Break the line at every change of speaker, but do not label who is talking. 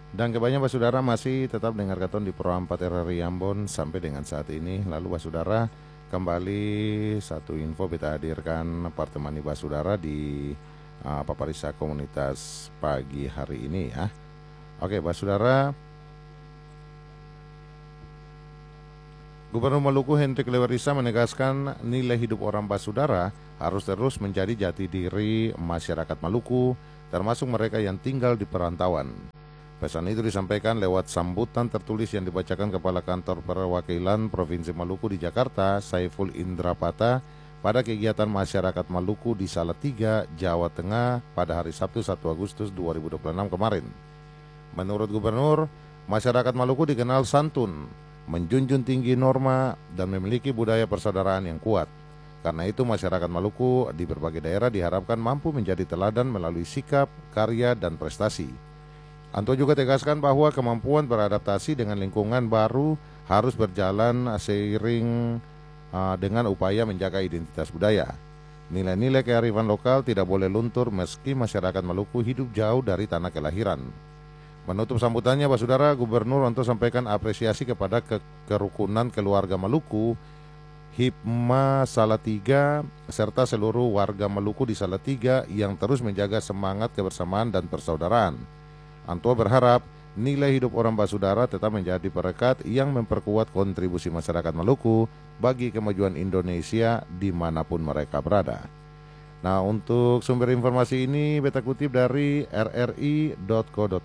Dan kebanyakan Basudara masih tetap dengar katon di Pro 4 RRI Ambon sampai dengan saat ini. Lalu Basudara kembali satu info kita hadirkan pertemani Basudara di paparisa komunitas pagi hari ini ya. Oke Basudara, Gubernur Maluku Hendrik Lewerisa menegaskan nilai hidup orang Basudara harus terus menjadi jati diri masyarakat Maluku, termasuk mereka yang tinggal di perantauan. Pesan itu disampaikan lewat sambutan tertulis yang dibacakan Kepala Kantor Perwakilan Provinsi Maluku di Jakarta, Saiful Indrapata, pada kegiatan masyarakat Maluku di Salatiga, Jawa Tengah pada hari Sabtu 1 Agustus 2026 kemarin. Menurut Gubernur, masyarakat Maluku dikenal santun, menjunjung tinggi norma, dan memiliki budaya persaudaraan yang kuat. Karena itu masyarakat Maluku di berbagai daerah diharapkan mampu menjadi teladan melalui sikap, karya, dan prestasi. Anto juga tegaskan bahwa kemampuan beradaptasi dengan lingkungan baru harus berjalan seiring dengan upaya menjaga identitas budaya. Nilai-nilai kearifan lokal tidak boleh luntur meski masyarakat Maluku hidup jauh dari tanah kelahiran. Menutup sambutannya, Basudara, Gubernur Anto sampaikan apresiasi kepada kerukunan keluarga Maluku, Hipma Salatiga, serta seluruh warga Maluku di Salatiga yang terus menjaga semangat kebersamaan dan persaudaraan. Anto berharap nilai hidup orang Basudara tetap menjadi perekat yang memperkuat kontribusi masyarakat Maluku bagi kemajuan Indonesia dimanapun mereka berada. Nah, untuk sumber informasi ini beta kutip dari rri.co.id.